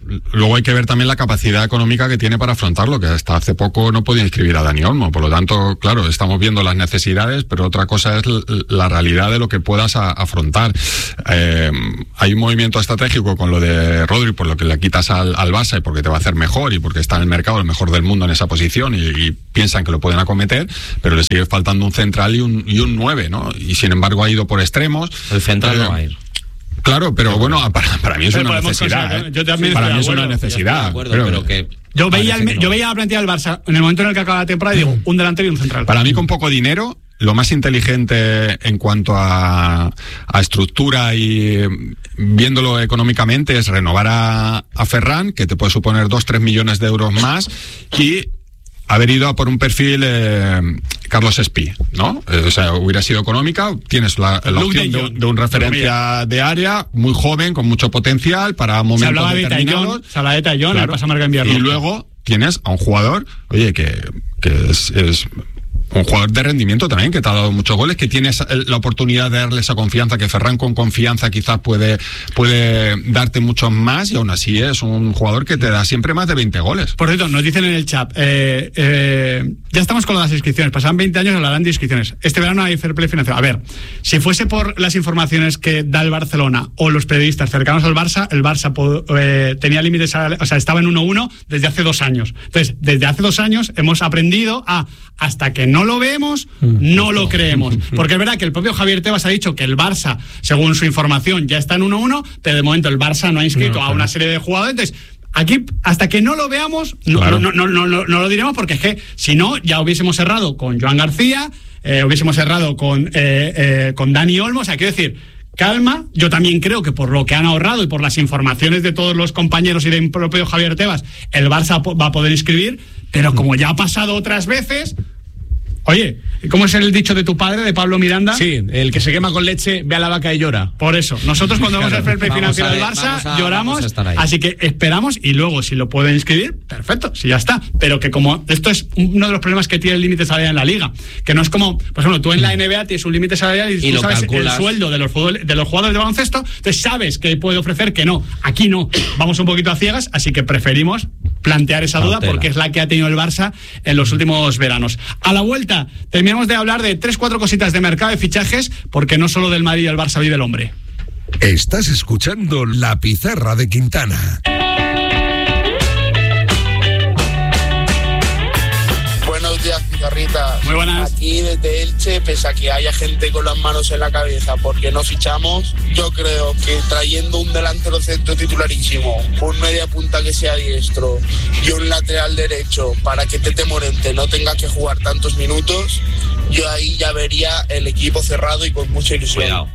Speaker 1: luego hay que ver también la capacidad económica que tiene para afrontarlo, que hasta hace poco no podía inscribir a Dani Olmo. Por lo tanto, claro, estamos viendo las necesidades, pero otra cosa es la realidad de lo que puedas a, afrontar. Eh, hay un movimiento estratégico con lo de Rodri, por lo que le quitas al, al Barça y porque te va a hacer mejor y porque está en el mercado el mejor del mundo en esa posición y, y piensan que lo pueden acometer, pero le sigue faltando un central y un, y un nueve, ¿no? Y sin embargo ha ido por extremos.
Speaker 3: El central
Speaker 1: eh,
Speaker 3: no va a ir.
Speaker 1: Claro, pero bueno, para, para mí es
Speaker 2: pero
Speaker 1: una necesidad. ¿eh?
Speaker 2: Yo también
Speaker 1: para mí es
Speaker 2: acuerdo,
Speaker 1: una necesidad.
Speaker 3: Acuerdo,
Speaker 1: pero,
Speaker 3: pero que
Speaker 2: yo veía, el, no. yo veía la plantilla del Barça en el momento en el que acaba la temporada y digo, un delantero y un central.
Speaker 1: Para mí, con poco dinero, lo más inteligente en cuanto a, a estructura y viéndolo económicamente es renovar a, a Ferran, que te puede suponer dos, tres millones de euros más, y haber ido a por un perfil eh, Carlos Espí, ¿no? Eh, o sea, hubiera sido económica, tienes la, la opción de, de un referencia de área, muy joven, con mucho potencial para momentos
Speaker 2: se hablaba
Speaker 1: determinados.
Speaker 2: De se hablaba de Tallón, claro, el pasamarca invierno.
Speaker 1: Y luego tienes a un jugador, oye, que, que es... es un jugador de rendimiento también, que te ha dado muchos goles, que tienes la oportunidad de darle esa confianza, que Ferran con confianza quizás puede, puede darte muchos más, y aún así es un jugador que te da siempre más de veinte goles.
Speaker 2: Por cierto, nos dicen en el chat, eh, eh, ya estamos con las inscripciones, pasan veinte años, hablarán de inscripciones. Este verano hay fair play financiero. A ver, si fuese por las informaciones que da el Barcelona o los periodistas cercanos al Barça, el Barça eh, tenía límites, o sea, estaba en uno uno desde hace dos años. Entonces, desde hace dos años hemos aprendido a, hasta que no lo vemos, no lo creemos. Porque es verdad que el propio Javier Tebas ha dicho que el Barça, según su información, ya está en uno uno, pero de momento el Barça no ha inscrito no, a una serie de jugadores. Entonces, aquí, hasta que no lo veamos, no, claro. no, no, no, no, no lo diremos, porque es que si no, ya hubiésemos cerrado con Joan García, eh, hubiésemos cerrado con, eh, eh, con Dani Olmo. O sea, quiero decir, calma. Yo también creo que por lo que han ahorrado y por las informaciones de todos los compañeros y del propio Javier Tebas, el Barça va a poder inscribir, pero como ya ha pasado otras veces... Oye, ¿cómo es el dicho de tu padre, de Pablo Miranda?
Speaker 5: Sí, el que se quema con leche ve a la vaca y llora.
Speaker 2: Por eso, nosotros cuando vamos al fair play financiero del Barça, a, lloramos, así que esperamos y luego si lo pueden inscribir, perfecto, si ya está. Pero que como esto es uno de los problemas que tiene el límite salarial en la Liga, que no es como, por ejemplo, tú en la N B A tienes un límite salarial y, y tú sabes calculas. El sueldo de los, de los jugadores de baloncesto, entonces sabes que puede ofrecer, que no. Aquí no, vamos un poquito a ciegas, así que preferimos plantear esa duda porque es la que ha tenido el Barça en los últimos veranos. A la vuelta terminamos de hablar de tres, cuatro cositas de mercado de fichajes, porque no solo del Madrid y el Barça vive el hombre.
Speaker 9: Estás escuchando La Pizarra de Quintana.
Speaker 10: Buenos días, Pizarrita.
Speaker 2: Muy buenas.
Speaker 10: Aquí desde Elche, pese a que haya gente con las manos en la cabeza porque no fichamos, yo creo que trayendo un delantero centro titularísimo, un media punta que sea diestro y un lateral derecho para que Tete Morente no tenga que jugar tantos minutos, yo ahí ya vería el equipo cerrado y con mucha ilusión.
Speaker 3: Cuidado.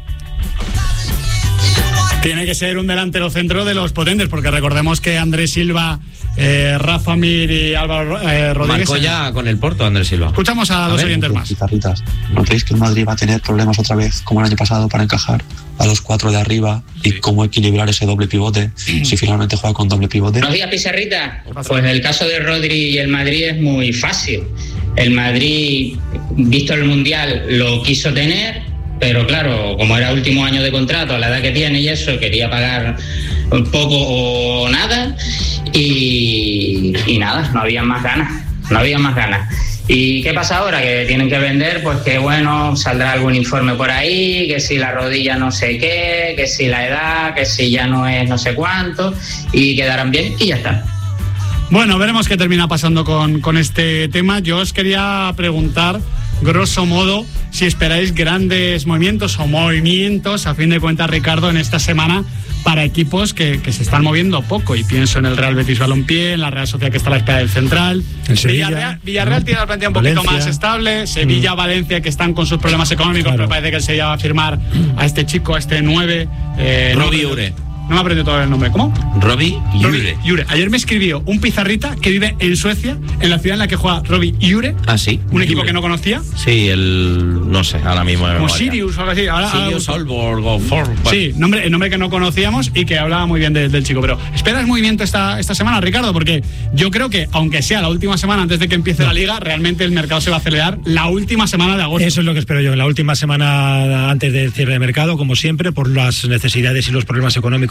Speaker 2: Tiene que ser un delantero centro de los potentes, porque recordemos que Andrés Silva, eh, Rafa Mir y Álvaro eh, Rodríguez...
Speaker 3: Marcó ya con el Porto, Andrés Silva.
Speaker 2: Escuchamos a, a dos ver, oyentes más.
Speaker 11: Pizarritas, ¿no creéis que el Madrid va a tener problemas otra vez, como el año pasado, para encajar a los cuatro de arriba y sí. cómo equilibrar ese doble pivote, sí. si finalmente juega con doble pivote?
Speaker 12: Buenos días, Pizarrita. Pues el caso de Rodri y el Madrid es muy fácil. El Madrid, visto el Mundial, lo quiso tener... Pero claro, como era último año de contrato, a la edad que tiene y eso, quería pagar un poco o nada y, y nada, no había más ganas, no había más ganas. ¿Y qué pasa ahora? Que tienen que vender, pues que bueno, saldrá algún informe por ahí, que si la rodilla no sé qué, que si la edad, que si ya no es no sé cuánto, y quedarán bien y ya está.
Speaker 2: Bueno, veremos qué termina pasando con, con este tema. Yo os quería preguntar, grosso modo, si esperáis grandes movimientos o movimientos, a fin de cuentas, Ricardo, en esta semana para equipos que, que se están moviendo poco. Y pienso en el Real Betis Balompié, en la Real Sociedad que está a la espera del central.
Speaker 4: El Sevilla,
Speaker 2: Villarreal, Villarreal ¿no? tiene la plantilla un poquito Valencia. Más estable. Sevilla, mm. Valencia, que están con sus problemas económicos, claro. Pero parece que el Sevilla va a firmar a este chico, a este nueve. Eh,
Speaker 3: Robbie Ure.
Speaker 2: No me aprendido todavía el nombre. ¿Cómo?
Speaker 3: Robbie Ure.
Speaker 2: Ure. Ayer me escribió un pizarrita que vive en Suecia, en la ciudad en la que juega Robbie Ure.
Speaker 3: Ah, sí.
Speaker 2: Un Ure. Equipo que no conocía.
Speaker 3: Sí, el... no sé, ahora mismo.
Speaker 2: Como Sirius o algo así. Ahora,
Speaker 3: Sirius, Solborg o Ford. Bueno.
Speaker 2: Sí, nombre, el nombre que no conocíamos y que hablaba muy bien de, del chico. Pero ¿esperas movimiento esta, esta semana, Ricardo? Porque yo creo que, aunque sea la última semana antes de que empiece no. la Liga, realmente el mercado se va a acelerar la última semana de agosto.
Speaker 4: Eso es lo que espero yo. La última semana antes del cierre de mercado, como siempre, por las necesidades y los problemas económicos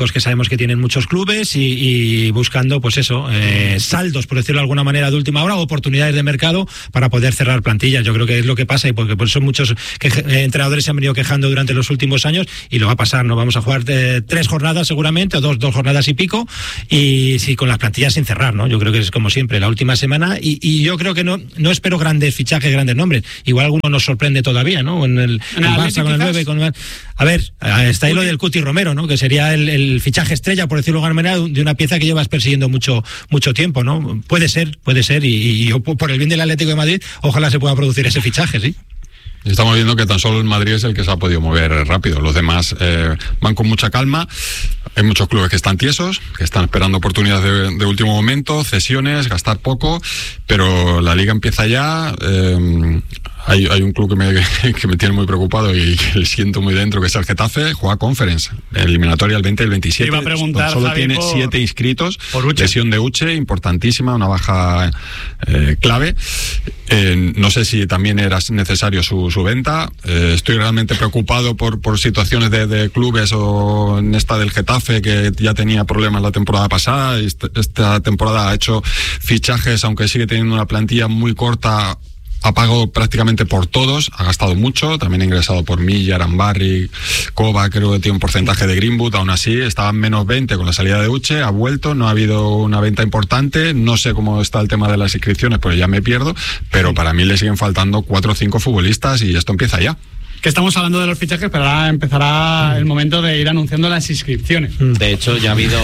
Speaker 4: económicos que sabemos que tienen muchos clubes y, y buscando, pues eso, eh, saldos, por decirlo de alguna manera, de última hora, oportunidades de mercado para poder cerrar plantillas. Yo creo que es lo que pasa y porque por eso muchos que, eh, entrenadores se han venido quejando durante los últimos años y lo va a pasar, ¿no? Vamos a jugar eh, tres jornadas seguramente, o dos, dos jornadas y pico, y sí, con las plantillas sin cerrar, ¿no? Yo creo que es como siempre, la última semana, y, y yo creo que no, no espero grandes fichajes, grandes nombres. Igual alguno nos sorprende todavía, ¿no? En el, en el Barça, con el nueve, con el... A ver, está ahí lo del Cuti Romero, ¿no? Que sería el, el fichaje estrella, por decirlo de alguna manera, de una pieza que llevas persiguiendo mucho mucho tiempo, ¿no? Puede ser, puede ser, y, y yo, por el bien del Atlético de Madrid, ojalá se pueda producir ese fichaje, ¿sí?
Speaker 1: Estamos viendo que tan solo el Madrid es el que se ha podido mover rápido. Los demás eh, van con mucha calma. Hay muchos clubes que están tiesos, que están esperando oportunidades de, de último momento, cesiones, gastar poco, pero la liga empieza ya. Eh, hay, hay un club que me, que me tiene muy preocupado y que le siento muy dentro, que es el Getafe. Juega Conference, eliminatoria el veinte y el veintisiete.
Speaker 2: Iba a preguntar,
Speaker 1: solo
Speaker 2: Javi,
Speaker 1: tiene
Speaker 2: por,
Speaker 1: siete inscritos.
Speaker 2: Por Uche.
Speaker 1: Lesión de Uche, importantísima, una baja eh, clave. Eh, no sé si también era necesario su, su venta. Eh, estoy realmente preocupado por, por situaciones de, de clubes, o en esta del Getafe, que ya tenía problemas la temporada pasada. Esta, esta temporada ha hecho fichajes, aunque sigue teniendo una plantilla muy corta. Ha pagado prácticamente por todos, ha gastado mucho, también ha ingresado por Milla, Arambarri, Kova, creo que tiene un porcentaje de Greenwood. Aún así estaba en menos veinte con la salida de Uche, ha vuelto, no ha habido una venta importante. No sé cómo está el tema de las inscripciones, pues ya me pierdo, pero para mí le siguen faltando cuatro o cinco futbolistas y esto empieza ya.
Speaker 2: Que estamos hablando de los fichajes, pero ahora empezará el momento de ir anunciando las inscripciones.
Speaker 3: De hecho, ya ha habido...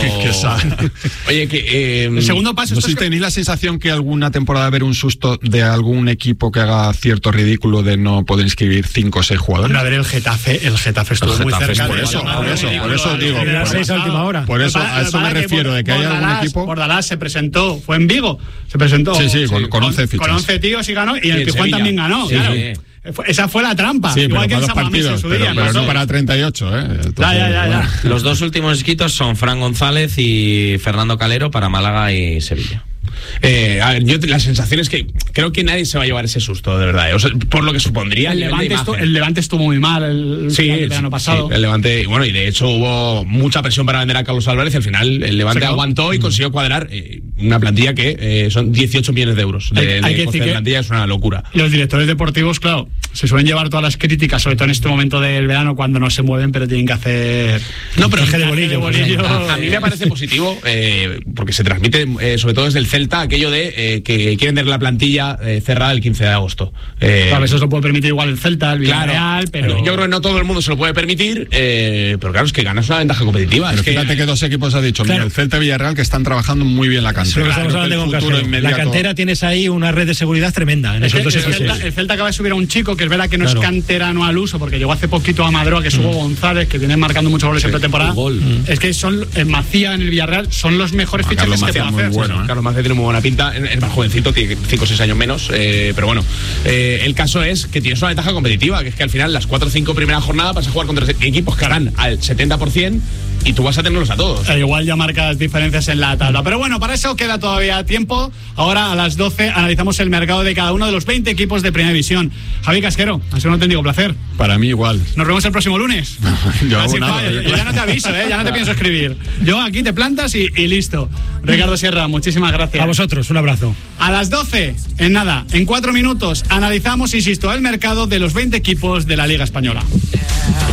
Speaker 5: Oye, que... Eh,
Speaker 2: el segundo paso...
Speaker 1: No sé si
Speaker 2: que...
Speaker 1: tenéis la sensación que alguna temporada va a haber un susto de algún equipo que haga cierto ridículo de no poder inscribir cinco o seis jugadores.
Speaker 2: A ver, el Getafe, el Getafe estuvo el muy
Speaker 1: Getafe
Speaker 2: cerca.
Speaker 1: Por eso, por eso, por eso digo.
Speaker 4: Por, seis a última hora.
Speaker 1: Por eso, a eso me refiero, de que haya algún equipo...
Speaker 2: Bordalás se presentó, fue en Vigo, se presentó...
Speaker 1: Sí, sí, con, con once fichas.
Speaker 2: Con once tíos y ganó, y en el Tijuana también ganó,
Speaker 1: sí,
Speaker 2: claro.
Speaker 1: Sí.
Speaker 2: Esa fue la trampa.
Speaker 1: Sí,
Speaker 2: igual
Speaker 1: pero
Speaker 2: que
Speaker 1: para dos partidos, pero,
Speaker 2: día,
Speaker 1: pero
Speaker 2: no,
Speaker 1: no para treinta y ocho, ¿eh? Entonces,
Speaker 2: ya, ya, ya, ya.
Speaker 3: Los dos últimos inscritos son Fran González y Fernando Calero para Málaga y Sevilla.
Speaker 5: Eh, a ver, yo la sensación es que creo que nadie se va a llevar ese susto, de verdad. O sea, por lo que supondría
Speaker 2: el,
Speaker 5: el
Speaker 2: Levante, estuvo, el Levante estuvo muy mal el,
Speaker 5: sí,
Speaker 2: el verano pasado.
Speaker 5: Sí, el Levante, bueno, y de hecho hubo mucha presión para vender a Carlos Álvarez y al final el Levante aguantó y consiguió cuadrar eh, una plantilla que eh, son dieciocho millones de euros. De,
Speaker 2: hay, hay
Speaker 5: de
Speaker 2: que decir
Speaker 5: de
Speaker 2: que
Speaker 5: plantilla es una locura.
Speaker 2: Los directores deportivos, claro, se suelen llevar todas las críticas, sobre todo en este momento del verano cuando no se mueven, pero tienen que hacer.
Speaker 5: No, pero
Speaker 2: de bolillo. De bolillo.
Speaker 5: A, a mí me parece positivo eh, porque se transmite, eh, sobre todo desde el Celta, aquello de eh, que quieren tener la plantilla eh, cerrada el quince de agosto.
Speaker 2: Eh, claro, eso se lo puede permitir igual el Celta, el Villarreal,
Speaker 5: claro,
Speaker 2: pero...
Speaker 5: Yo creo que no todo el mundo se lo puede permitir, eh, pero claro, es que ganas una ventaja competitiva.
Speaker 1: Pero
Speaker 5: es
Speaker 1: fíjate
Speaker 5: que...
Speaker 1: que dos equipos ha dicho,
Speaker 4: claro.
Speaker 1: Mira, el Celta y Villarreal, que están trabajando muy bien la cantera.
Speaker 4: Sí, claro, claro, con futuro la cantera tienes ahí una red de seguridad tremenda. En esos dos
Speaker 2: el, Celta, el Celta acaba de subir a un chico que es verdad que no claro. es canterano al uso, porque llegó hace poquito a Madroa, que es Hugo mm. González, que viene marcando muchos goles sí, en pretemporada. Mm. Es que son en Macía, en el Villarreal, son los mejores no, fichajes que puede hacer.
Speaker 5: Bueno, ¿eh? Carlos Macía tiene muy buena pinta, es más jovencito, tiene cinco o seis años menos, eh, pero bueno, eh, el caso es que tienes una ventaja competitiva, que es que al final las cuatro o cinco primeras jornadas vas a jugar contra equipos que harán al setenta por ciento y tú vas a tenerlos a todos.
Speaker 2: E igual ya marcas diferencias en la tabla. Pero bueno, para eso queda todavía tiempo. Ahora a las doce analizamos el mercado de cada uno de los veinte equipos de Primera División. Javi Casquero, ha sido un auténtico placer.
Speaker 1: Para mí igual.
Speaker 2: Nos vemos el próximo lunes.
Speaker 1: Yo hago nada.
Speaker 2: Yo ya no te aviso, ¿eh? Ya no te pienso escribir. Yo aquí te plantas y, y listo. Ricardo Sierra, muchísimas gracias.
Speaker 4: A vosotros, un abrazo.
Speaker 2: A las doce, en nada, en cuatro minutos, analizamos, insisto, el mercado de los veinte equipos de la Liga Española.